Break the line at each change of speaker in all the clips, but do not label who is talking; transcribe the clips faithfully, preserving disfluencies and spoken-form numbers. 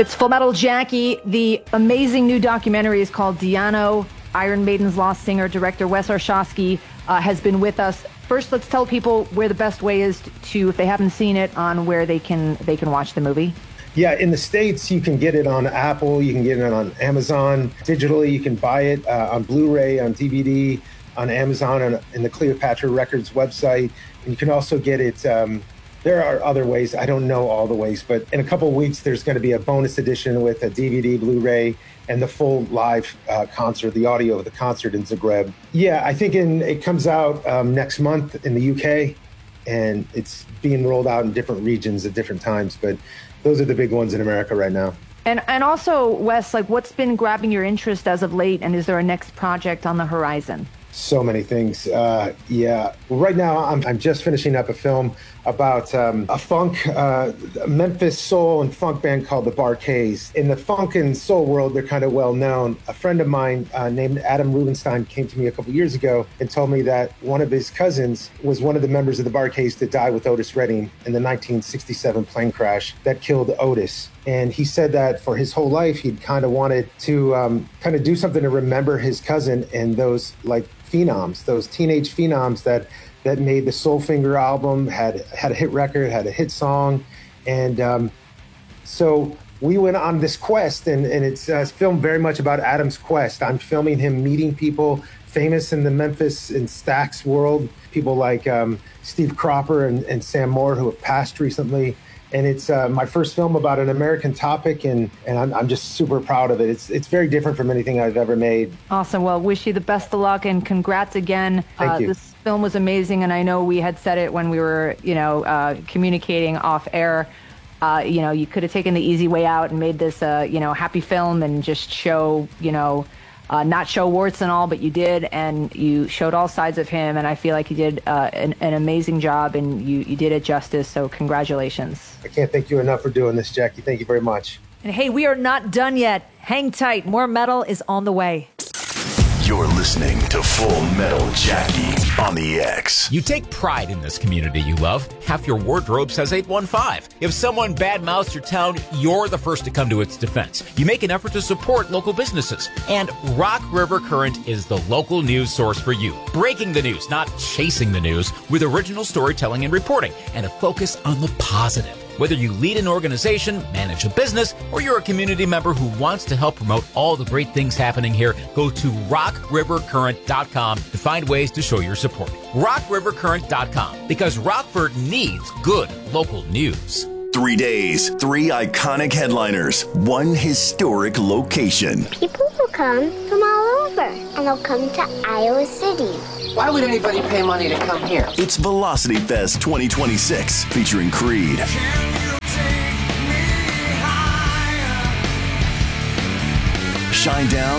It's Full Metal Jackie. The amazing new documentary is called Di'Anno. Iron Maiden's lost singer, director Wes Arshosky uh, has been with us. First, let's tell people where the best way is to, if they haven't seen it, on where they can they can watch the movie.
Yeah, in the States, you can get it on Apple, you can get it on Amazon. Digitally, you can buy it uh, on Blu-ray, on D V D, on Amazon, and in the Cleopatra Records website. And you can also get it, um, there are other ways, I don't know all the ways, but in a couple of weeks, there's going to be a bonus edition with a D V D, Blu-ray, and the full live uh, concert, the audio of the concert in Zagreb. Yeah, I think in, it comes out um, next month in the U K, and it's being rolled out in different regions at different times, but those are the big ones in America right now.
And and also, Wes, like, what's been grabbing your interest as of late, and is there a next project on the horizon?
So many things. Uh, yeah. Well, right now, I'm, I'm just finishing up a film about um, a funk, uh, Memphis soul and funk band called the Bar-Kays. In the funk and soul world, they're kind of well known. A friend of mine uh, named Adam Rubenstein came to me a couple years ago and told me that one of his cousins was one of the members of the Bar-Kays that died with Otis Redding in the nineteen sixty-seven plane crash that killed Otis. And he said that for his whole life, he'd kind of wanted to um, kind of do something to remember his cousin and those like phenoms, those teenage phenoms that that made the Soulfinger album, had had a hit record, had a hit song. And um, so we went on this quest, and, and it's uh, filmed very much about Adam's quest. I'm filming him meeting people famous in the Memphis and Stax world, people like um, Steve Cropper and, and Sam Moore, who have passed recently. And it's uh, my first film about an American topic, and, and I'm, I'm just super proud of it. It's it's very different from anything I've ever made.
Awesome. Well, wish you the best of luck, and congrats again.
Thank
uh,
you.
This film was amazing, and I know we had said it when we were, you know, uh, communicating off air. Uh, you know, you could have taken the easy way out and made this a, you know, happy film and just show, you know, Uh, not show warts and all, but you did, and you showed all sides of him, and I feel like you did uh, an, an amazing job, and you, you did it justice, so congratulations.
I can't thank you enough for doing this, Jackie. Thank you very much.
And hey, we are not done yet. Hang tight. More metal is on the way.
You're listening to Full Metal Jackie on the X.
You take pride in this community you love. Half your wardrobe says eight one five. If someone badmouths your town, you're the first to come to its defense. You make an effort to support local businesses. And Rock River Current is the local news source for you. Breaking the news, not chasing the news, with original storytelling and reporting, and a focus on the positive. Whether you lead an organization, manage a business, or you're a community member who wants to help promote all the great things happening here, go to rock river current dot com to find ways to show your support. rock river current dot com, because Rockford needs good local news.
Three days, three iconic headliners, one historic location.
People will come from all over, and they'll come to Iowa City.
Why would anybody pay money to come here?
It's Velocity Fest twenty twenty-six, featuring Creed, Shinedown,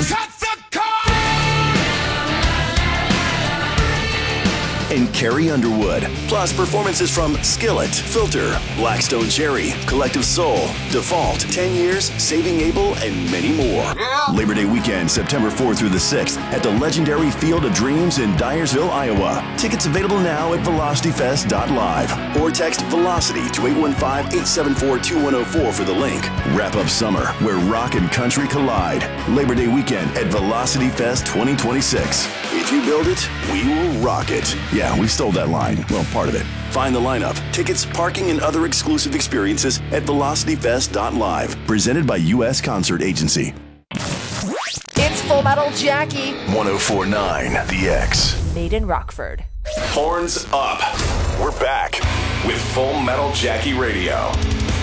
and Carrie Underwood. Plus performances from Skillet, Filter, Blackstone Cherry, Collective Soul, Default, ten years, Saving Abel, and many more. Yeah. Labor Day weekend, September fourth through the sixth at the legendary Field of Dreams in Dyersville, Iowa. Tickets available now at velocity fest dot live or text Velocity to eight one five, eight seven four, two one zero four for the link. Wrap up summer where rock and country collide. Labor Day weekend at Velocity Fest twenty twenty-six. If you build it, we will rock it. Yeah, we stole that line. Well, part of it. Find the lineup, tickets, parking, and other exclusive experiences at velocity fest dot live. Presented by U S Concert Agency.
It's Full Metal Jackie.
one oh four point nine The X.
Made in Rockford.
Horns up. We're back with Full Metal Jackie Radio.